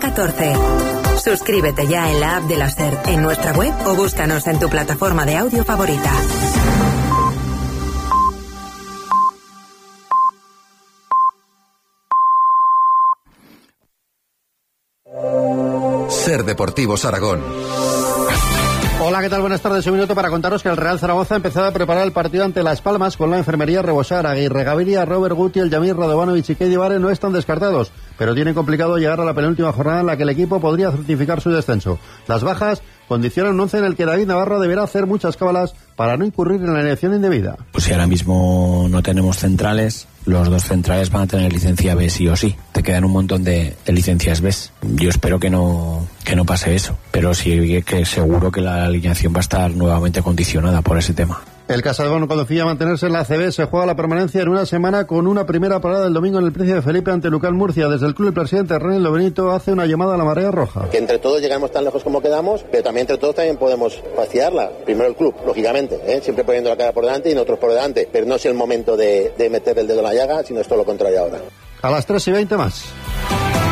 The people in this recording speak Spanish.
14. Suscríbete ya en la app de la SER, en nuestra web o búscanos en tu plataforma de audio favorita. SER Deportivos Aragón. Hola, ¿qué tal? Buenas tardes. Un minuto para contaros que el Real Zaragoza ha empezado a preparar el partido ante Las Palmas con la enfermería Rebosar. Aguirre Gaviria, Robert Guti, el Yamir Radovanovic y Kedi Vare no están descartados, pero tienen complicado llegar a la penúltima jornada en la que el equipo podría certificar su descenso. Las bajas condicionan un 11 en el que David Navarro deberá hacer muchas cábalas para no incurrir en la elección indebida. Pues si ahora mismo no tenemos centrales, los dos centrales van a tener licencia B sí o sí. Te quedan un montón de licencias B. Yo espero que no pase eso, pero sí que seguro que la alineación va a estar nuevamente condicionada por ese tema. El Casadón confía mantenerse en la ACB, se juega la permanencia en una semana con una primera parada el domingo en el Príncipe Felipe ante Lucal Murcia. Desde el club el presidente Renilo Benito hace una llamada a la marea roja. Que entre todos llegamos tan lejos como quedamos, pero también entre todos también podemos vaciarla. Primero el club, lógicamente, siempre poniendo la cara por delante y nosotros por delante, pero no es el momento de meter el dedo en la llaga, sino es todo lo contrario ahora. A las 3:20 más.